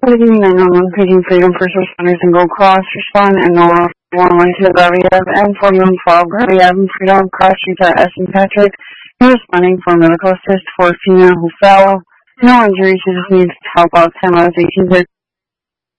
Good evening, 911, Paging Freedom First Responders and Gold Cross. Respond and 911 to Gabriel and 4112 Gabriel and Freedom Cross Utah S. and Patrick. You're responding for medical assist for a female who fell. No injuries, she just needs help out 10 miles 18